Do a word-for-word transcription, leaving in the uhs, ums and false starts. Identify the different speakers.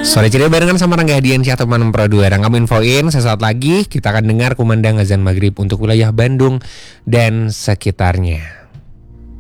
Speaker 1: Sore ceria barengan sama Rangga Hadiansyah atau Manem Pro dua. Rangga infoin sesaat lagi kita akan dengar kumandang azan maghrib untuk wilayah Bandung dan sekitarnya.